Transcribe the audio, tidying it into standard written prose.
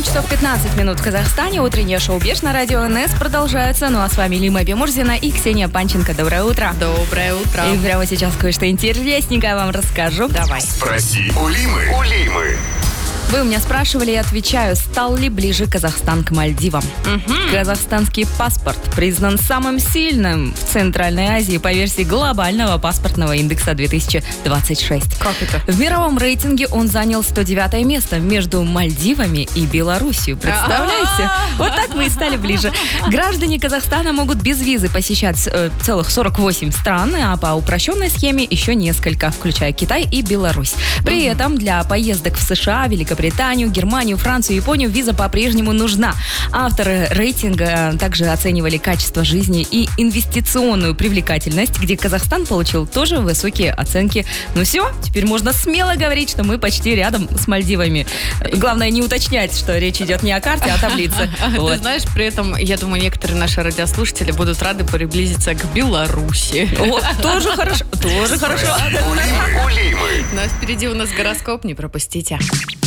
7 часов 15 минут в Казахстане. Утреннее шоу «Беш» на радио НС продолжается. Ну а с вами Лима Бемурзина и Ксения Панченко. Доброе утро. Доброе утро. И прямо сейчас кое-что интересненькое вам расскажу. Давай. Спроси у Лимы. Вы у меня спрашивали, я отвечаю, стал ли ближе Казахстан к Мальдивам? Казахстанский паспорт признан самым сильным в Центральной Азии по версии глобального паспортного индекса 2026. Как это? В мировом рейтинге он занял 109 место между Мальдивами и Белоруссией. Представляете? Вот так мы и стали ближе. Граждане Казахстана могут без визы посещать целых 48 стран, а по упрощенной схеме еще несколько, включая Китай и Беларусь. При этом для поездок в США, Великобританию, Германию, Францию, Японию виза по-прежнему нужна. Авторы рейтинга также оценивали качество жизни и инвестиционную привлекательность, где Казахстан получил тоже высокие оценки. Ну все, теперь можно смело говорить, что мы почти рядом с Мальдивами. Главное не уточнять, что речь идет не о карте, а о таблице. Ты знаешь, при этом, я думаю, некоторые наши радиослушатели будут рады приблизиться к Беларуси. Вот, тоже хорошо. Тоже хорошо. У Лимы. Но впереди у нас гороскоп, не пропустите.